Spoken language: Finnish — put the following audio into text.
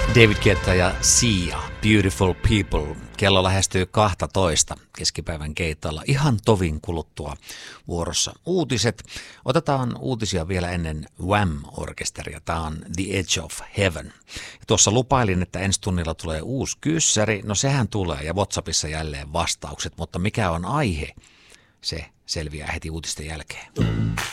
David Guetta ja Sia, Beautiful People. Kello lähestyy 12 keskipäivän keitolla. Ihan tovin kuluttua vuorossa uutiset. Otetaan uutisia vielä ennen Wham-orkesteria. Tämä on The Edge of Heaven. Ja tuossa lupailin, että ensi tunnilla tulee uusi kyssäri. No sehän tulee ja WhatsAppissa jälleen vastaukset, mutta mikä on aihe? Se selviää heti uutisten jälkeen.